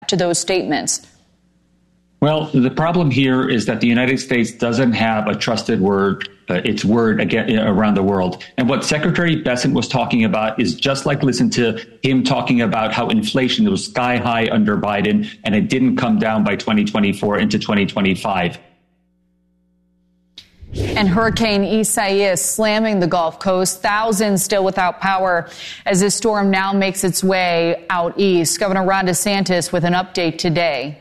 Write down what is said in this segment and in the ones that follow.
to those statements. Well, the problem here is that the United States doesn't have a trusted word, its word again around the world. And what Secretary Bessent was talking about is just like listen to him talking about how inflation was sky high under Biden and it didn't come down by 2024 into 2025. And Hurricane Isaias slamming the Gulf Coast, thousands still without power as this storm now makes its way out east. Governor Ron DeSantis with an update today.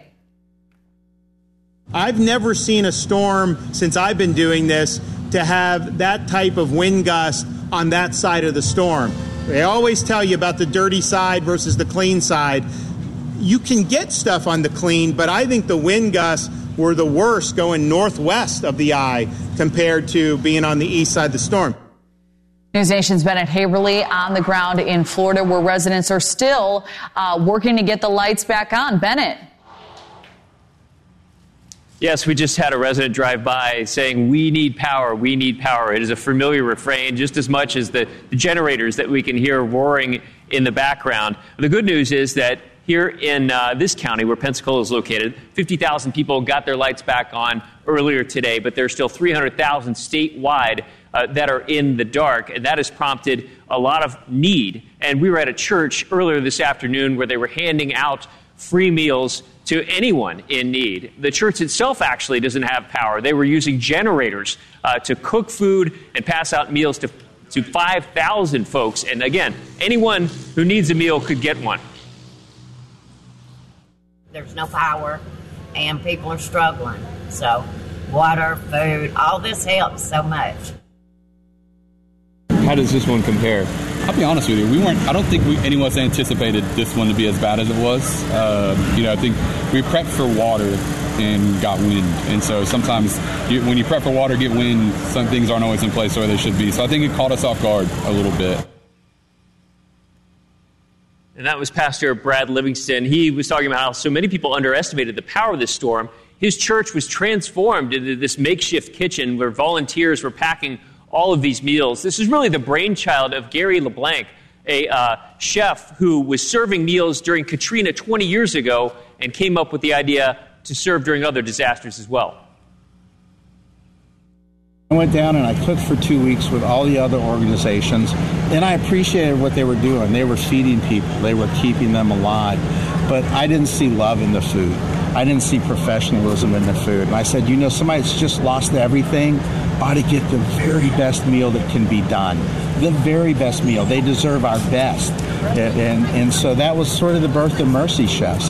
I've never seen a storm since I've been doing this to have that type of wind gust on that side of the storm. They always tell you about the dirty side versus the clean side. You can get stuff on the clean, but I think the wind gusts were the worst going northwest of the eye compared to being on the east side of the storm. News Nation's Bennett Haverly on the ground in Florida, where residents are still working to get the lights back on. Bennett. Yes, we just had a resident drive by saying, we need power, we need power. It is a familiar refrain just as much as the generators that we can hear roaring in the background. The good news is that here in this county where Pensacola is located, 50,000 people got their lights back on earlier today, but there's still 300,000 statewide that are in the dark, and that has prompted a lot of need. And we were at a church earlier this afternoon where they were handing out free meals to anyone in need. The church itself actually doesn't have power. They were using generators to cook food and pass out meals to 5,000 folks. And again, anyone who needs a meal could get one. There's no power and people are struggling. So water, food, all this helps so much. How does this one compare? I'll be honest with you. I don't think any of us anticipated this one to be as bad as it was. I think we prepped for water and got wind. And so sometimes when you prep for water, get wind, some things aren't always in place where they should be. So I think it caught us off guard a little bit. And that was Pastor Brad Livingston. He was talking about how so many people underestimated the power of this storm. His church was transformed into this makeshift kitchen where volunteers were packing all of these meals. This is really the brainchild of Gary LeBlanc, a chef who was serving meals during Katrina 20 years ago and came up with the idea to serve during other disasters as well. I went down and I cooked for 2 weeks with all the other organizations, and I appreciated what they were doing. They were feeding people. They were keeping them alive. But I didn't see love in the food. I didn't see professionalism in the food. And I said, somebody that's just lost everything ought to get the very best meal that can be done. The very best meal. They deserve our best. And so that was sort of the birth of Mercy Chefs.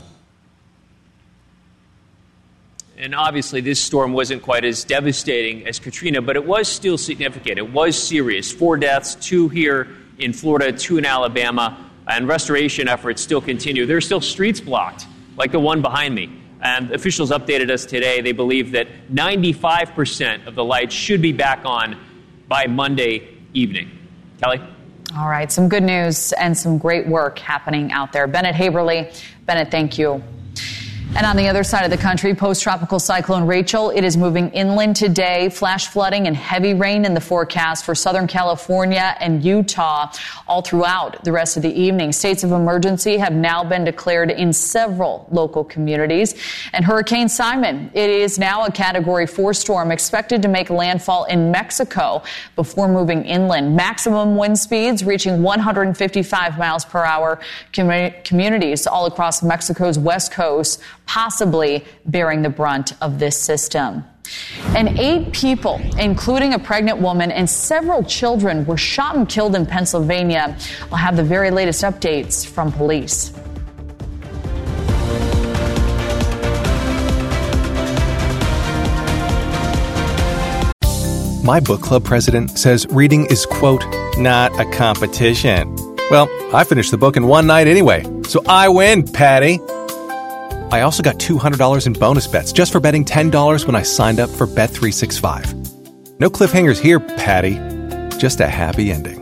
And obviously this storm wasn't quite as devastating as Katrina, but it was still significant. It was serious. 4 deaths, 2 here in Florida, 2 in Alabama, and restoration efforts still continue. There are still streets blocked, like the one behind me. And officials updated us today. They believe that 95% of the lights should be back on by Monday evening. Kelly? All right, some good news and some great work happening out there. Bennett Haverly. Bennett, thank you. And on the other side of the country, post-tropical cyclone Rachel, it is moving inland today. Flash flooding and heavy rain in the forecast for Southern California and Utah all throughout the rest of the evening. States of emergency have now been declared in several local communities. And Hurricane Simon, it is now a Category 4 storm expected to make landfall in Mexico before moving inland. Maximum wind speeds reaching 155 miles per hour. Communities all across Mexico's west coast possibly bearing the brunt of this system. And 8 people, including a pregnant woman and several children, were shot and killed in Pennsylvania. We'll have the very latest updates from police. My book club president says reading is, quote, not a competition. Well, I finished the book in one night anyway, so I win, Patty. I also got $200 in bonus bets just for betting $10 when I signed up for Bet365. No cliffhangers here, Patty. Just a happy ending.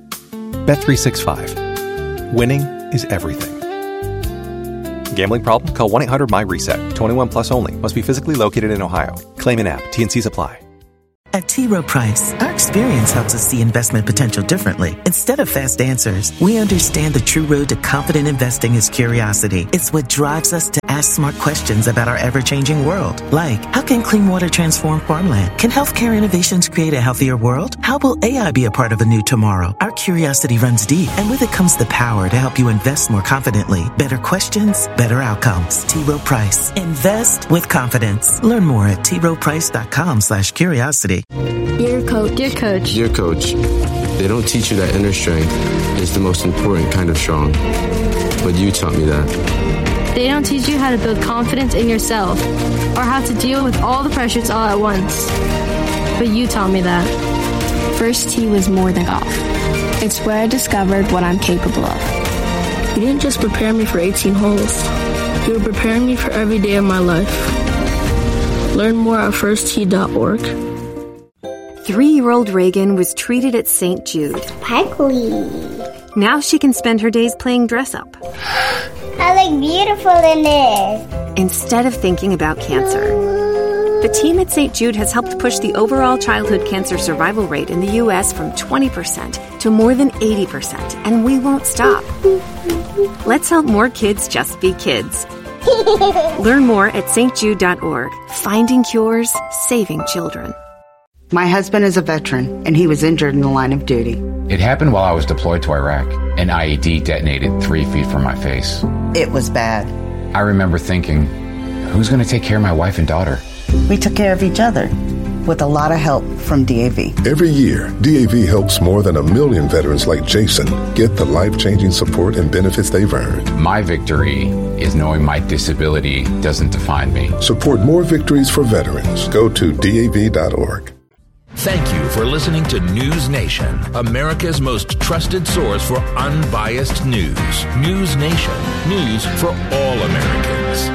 Bet365. Winning is everything. Gambling problem? Call 1-800-MY-RESET. 21 plus only. Must be physically located in Ohio. Claim in app. T&Cs apply. At T. Rowe Price. Our experience helps us see investment potential differently. Instead of fast answers, we understand the true road to confident investing is curiosity. It's what drives us to ask smart questions about our ever-changing world. Like, how can clean water transform farmland? Can healthcare innovations create a healthier world? How will AI be a part of a new tomorrow? Our curiosity runs deep, and with it comes the power to help you invest more confidently. Better questions, better outcomes. T. Rowe Price. Invest with confidence. Learn more at troweprice.com/curiosity. Dear Coach. Dear Coach. Dear Coach, they don't teach you that inner strength is the most important kind of strong. But you taught me that. They don't teach you how to build confidence in yourself or how to deal with all the pressures all at once. But you taught me that. First tee was more than golf. It's where I discovered what I'm capable of. You didn't just prepare me for 18 holes. You were preparing me for every day of my life. Learn more at firsttee.org. 3-year-old Reagan was treated at St. Jude. Sparkly. Now she can spend her days playing dress-up. I look beautiful in this. Instead of thinking about cancer. The team at St. Jude has helped push the overall childhood cancer survival rate in the U.S. from 20% to more than 80%, and we won't stop. Let's help more kids just be kids. Learn more at stjude.org. Finding cures, saving children. My husband is a veteran, and he was injured in the line of duty. It happened while I was deployed to Iraq. An IED detonated 3 feet from my face. It was bad. I remember thinking, who's going to take care of my wife and daughter? We took care of each other, with a lot of help from DAV. Every year, DAV helps more than 1 million veterans like Jason get the life-changing support and benefits they've earned. My victory is knowing my disability doesn't define me. Support more victories for veterans. Go to DAV.org. Thank you for listening to News Nation, America's most trusted source for unbiased news. News Nation, news for all Americans.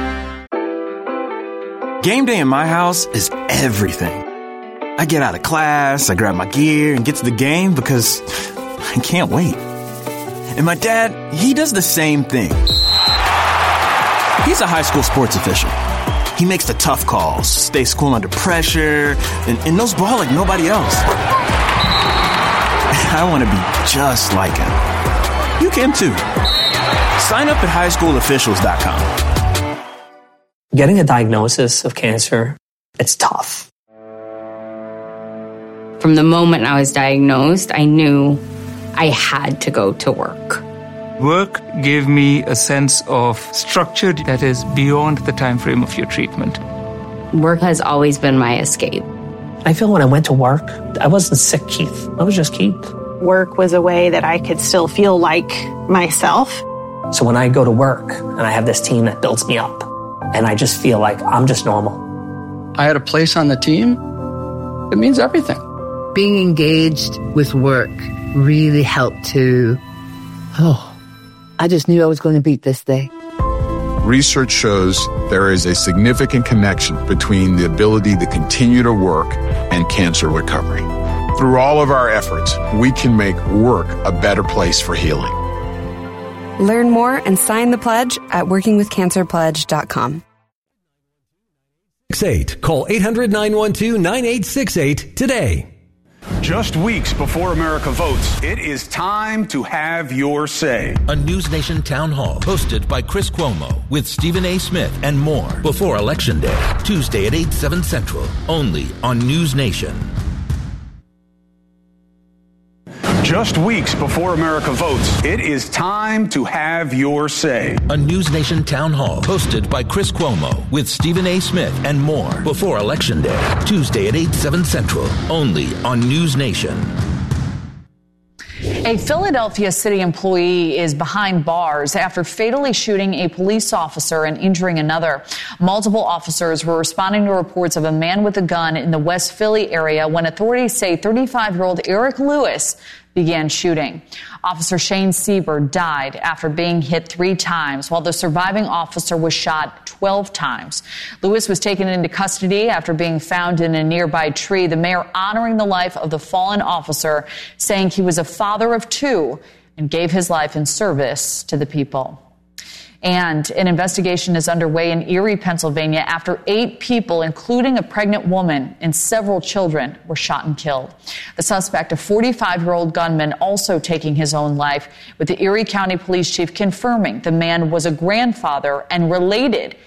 Game day in my house is everything. I get out of class, I grab my gear and get to the game because I can't wait. And my dad, he does the same thing. He's a high school sports official. He makes the tough calls, stays cool under pressure, and knows ball like nobody else. I want to be just like him. You can too. Sign up at highschoolofficials.com. Getting a diagnosis of cancer, it's tough. From the moment I was diagnosed, I knew I had to go to work. Work gave me a sense of structure that is beyond the time frame of your treatment. Work has always been my escape. I feel when I went to work, I wasn't sick Keith. I was just Keith. Work was a way that I could still feel like myself. So when I go to work and I have this team that builds me up, and I just feel like I'm just normal. I had a place on the team. It means everything. Being engaged with work really helped to, I just knew I was going to beat this day. Research shows there is a significant connection between the ability to continue to work and cancer recovery. Through all of our efforts, we can make work a better place for healing. Learn more and sign the pledge at workingwithcancerpledge.com. Call 800-912-9868 today. Just weeks before America votes, it is time to have your say. A News Nation town hall hosted by Chris Cuomo with Stephen A. Smith and more before Election Day, Tuesday at 8, 7 Central, only on News Nation. Just weeks before America votes, it is time to have your say. A News Nation town hall hosted by Chris Cuomo with Stephen A. Smith and more before Election Day, Tuesday at 8, 7 Central, only on News Nation. A Philadelphia city employee is behind bars after fatally shooting a police officer and injuring another. Multiple officers were responding to reports of a man with a gun in the West Philly area when authorities say 35-year-old Eric Lewis began shooting. Officer Shane Sieber died after being hit 3 times, while the surviving officer was shot 12 times. Lewis was taken into custody after being found in a nearby tree. The mayor honoring the life of the fallen officer, saying he was a father of 2 and gave his life in service to the people. And an investigation is underway in Erie, Pennsylvania, after 8 people, including a pregnant woman and several children, were shot and killed. The suspect, a 45-year-old gunman, also taking his own life, with the Erie County Police Chief confirming the man was a grandfather and related